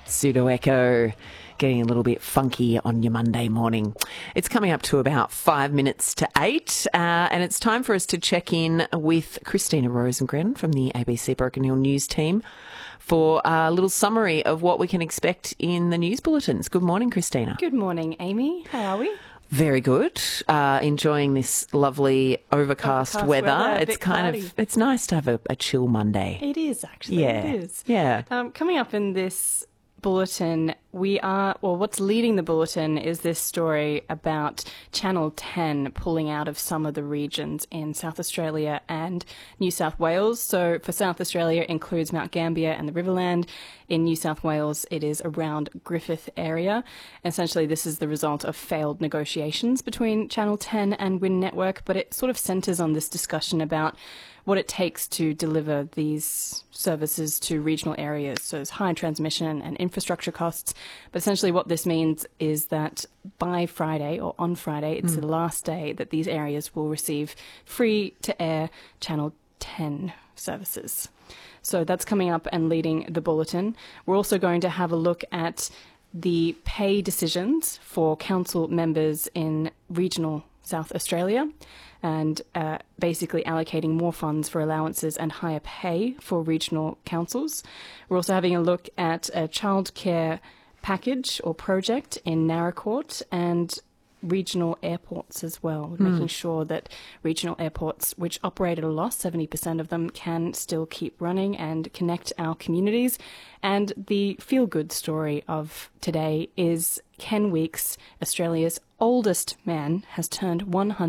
Pseudo Echo, getting a little bit funky on your Monday morning. It's coming up to about 5 minutes to 8, and it's time for us to check in with Christina Rosengren from the ABC Broken Hill News team for a little summary of what we can expect in the news bulletins. Good morning, Christina. Good morning, Amy. How are we? Very good. Enjoying this lovely overcast weather. It's it's nice to have a chill Monday. It is actually. Yeah. It is. Yeah. Coming up in this bulletin, what's leading the bulletin is this story about Channel 10 pulling out of some of the regions in South Australia and New South Wales. So for South Australia, it includes Mount Gambier and the Riverland. In New South Wales, it is around Griffith area. Essentially, this is the result of failed negotiations between Channel 10 and Wind Network, but it sort of centres on this discussion about what it takes to deliver these services to regional areas. So there's high transmission and infrastructure costs. But essentially what this means is that by Friday, or on Friday, it's the last day that these areas will receive free-to-air Channel 10 services. So that's coming up and leading the bulletin. We're also going to have a look at the pay decisions for council members in regional South Australia, and basically allocating more funds for allowances and higher pay for regional councils. We're also having a look at a childcare package or project in Naracoorte and regional airports as well, making sure that regional airports, which operate at a loss, 70% of them, can still keep running and connect our communities. And the feel-good story of today is Ken Weeks, Australia's oldest man, has turned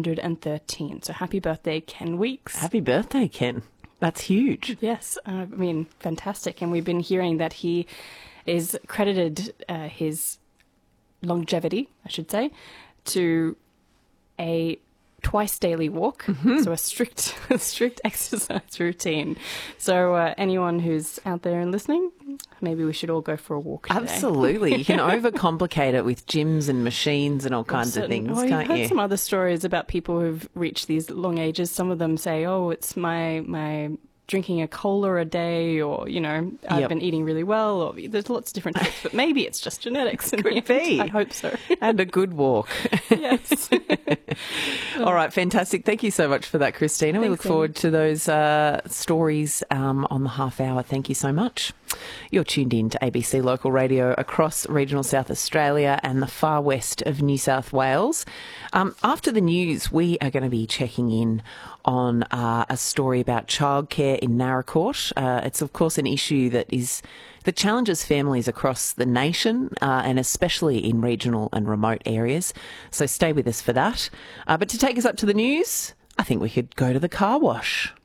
113. So happy birthday, Ken Weeks. Happy birthday, Ken. That's huge. Yes, fantastic. And we've been hearing that he is credited his longevity, I should say, to a twice daily walk, so a strict exercise routine. So anyone who's out there and listening, maybe we should all go for a walk today. Absolutely. You can overcomplicate it with gyms and machines and all kinds of things, can't you? I've heard some other stories about people who've reached these long ages. Some of them say, it's my drinking a cola a day, or, I've been eating really well, or there's lots of different tricks, but maybe it's just genetics. Could be. I hope so. And a good walk. Yes. All right, fantastic. Thank you so much for that, Christina. We look forward to those stories on the half hour. Thank you so much. You're tuned in to ABC Local Radio across regional South Australia and the far west of New South Wales. After the news, we are going to be checking in on a story about childcare in Naracoorte. It's, of course, an issue that challenges families across the nation and especially in regional and remote areas. So stay with us for that. But to take us up to the news, I think we could go to the car wash.